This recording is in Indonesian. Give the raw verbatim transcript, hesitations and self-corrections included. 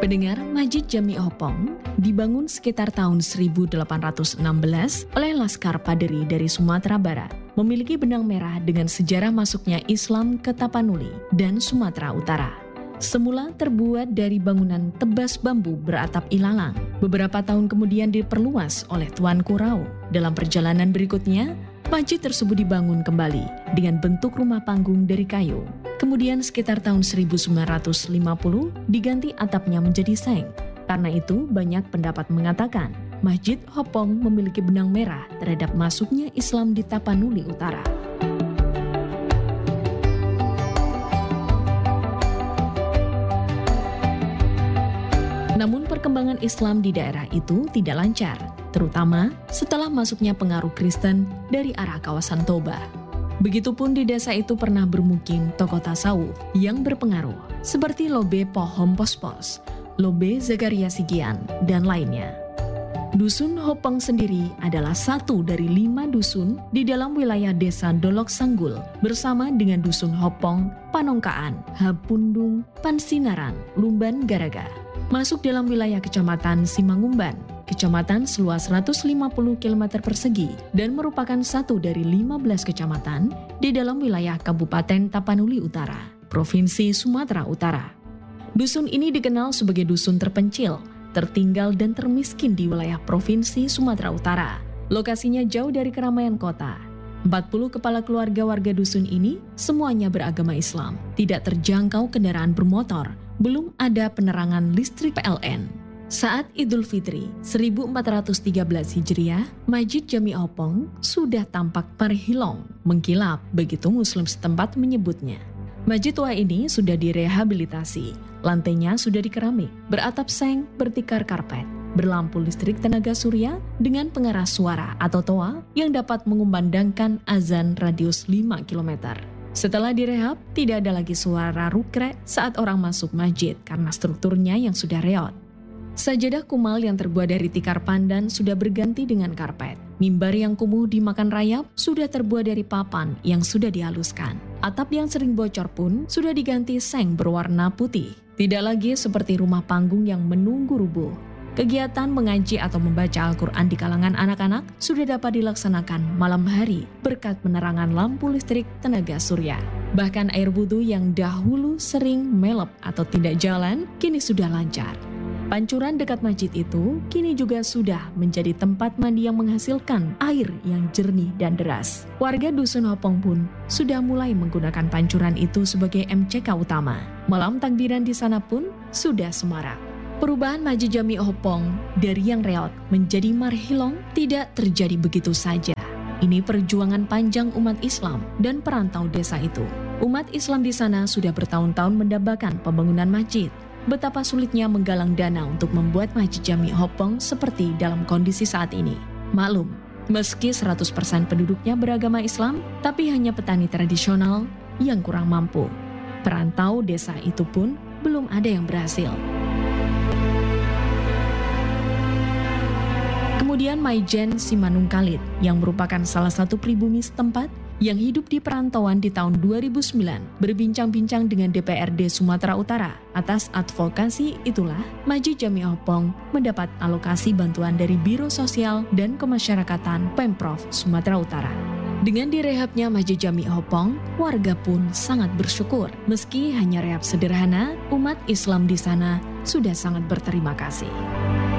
Pendengar, Masjid Jami' Hopong dibangun sekitar tahun seribu delapan ratus enam belas oleh Laskar Paderi dari Sumatera Barat. Memiliki benang merah dengan sejarah masuknya Islam ke Tapanuli dan Sumatera Utara. Semula terbuat dari bangunan tebas bambu beratap ilalang. Beberapa tahun kemudian diperluas oleh Tuanku Rau. Dalam perjalanan berikutnya, masjid tersebut dibangun kembali dengan bentuk rumah panggung dari kayu. Kemudian sekitar tahun seribu sembilan ratus lima puluh diganti atapnya menjadi seng. Karena itu banyak pendapat mengatakan Masjid Hopong memiliki benang merah terhadap masuknya Islam di Tapanuli Utara. Namun perkembangan Islam di daerah itu tidak lancar, terutama setelah masuknya pengaruh Kristen dari arah kawasan Toba. Begitupun di desa itu pernah bermukim tokoh tasawuf yang berpengaruh, seperti Lobe Pohom Pospos, Lobe Zakaria Sigian, dan lainnya. Dusun Hopong sendiri adalah satu dari lima dusun di dalam wilayah desa Dolok Sanggul bersama dengan Dusun Hopong, Panongkaan, Hapundung, Pansinaran, Lumban Garaga. Masuk dalam wilayah Kecamatan Simangumban, kecamatan seluas seratus lima puluh kilometer persegi dan merupakan satu dari lima belas kecamatan di dalam wilayah Kabupaten Tapanuli Utara, Provinsi Sumatera Utara. Dusun ini dikenal sebagai dusun terpencil, tertinggal dan termiskin di wilayah Provinsi Sumatera Utara. Lokasinya jauh dari keramaian kota. empat puluh kepala keluarga warga dusun ini semuanya beragama Islam, tidak terjangkau kendaraan bermotor, belum ada penerangan listrik P L N. Saat Idul Fitri seribu empat ratus tiga belas Hijriah, Masjid Jami' Hopong sudah tampak parhilong, mengkilap, begitu Muslim setempat menyebutnya. Masjid tua ini sudah direhabilitasi, lantainya sudah dikeramik, beratap seng, bertikar karpet, berlampu listrik tenaga surya dengan pengeras suara atau toa yang dapat mengumandangkan azan radius lima kilometer. Setelah direhab, tidak ada lagi suara rukrek saat orang masuk masjid karena strukturnya yang sudah reot. Sajadah kumal yang terbuat dari tikar pandan sudah berganti dengan karpet. Mimbar yang kumuh dimakan rayap sudah terbuat dari papan yang sudah dihaluskan. Atap yang sering bocor pun sudah diganti seng berwarna putih. Tidak lagi seperti rumah panggung yang menunggu rubuh. Kegiatan mengaji atau membaca Al-Quran di kalangan anak-anak sudah dapat dilaksanakan malam hari berkat penerangan lampu listrik tenaga surya. Bahkan air wudhu yang dahulu sering melep atau tidak jalan, kini sudah lancar. Pancuran dekat masjid itu kini juga sudah menjadi tempat mandi yang menghasilkan air yang jernih dan deras. Warga Dusun Hopong pun sudah mulai menggunakan pancuran itu sebagai M C K utama. Malam takbiran di sana pun sudah semarak. Perubahan Masjid Jami' Hopong dari yang reot menjadi marhilong tidak terjadi begitu saja. Ini perjuangan panjang umat Islam dan perantau desa itu. Umat Islam di sana sudah bertahun-tahun mendambakan pembangunan masjid. Betapa sulitnya menggalang dana untuk membuat Masjid Jami' Hopong seperti dalam kondisi saat ini. Maklum, meski seratus persen penduduknya beragama Islam, tapi hanya petani tradisional yang kurang mampu. Perantau desa itu pun belum ada yang berhasil. Kemudian Maijen Simanungkalit yang merupakan salah satu pribumi setempat yang hidup di perantauan di tahun dua ribu sembilan berbincang-bincang dengan D P R D Sumatera Utara. Atas advokasi itulah Masjid Jami' Hopong mendapat alokasi bantuan dari Biro Sosial dan Kemasyarakatan Pemprov Sumatera Utara. Dengan direhabnya Masjid Jami' Hopong, warga pun sangat bersyukur. Meski hanya rehab sederhana, umat Islam di sana sudah sangat berterima kasih.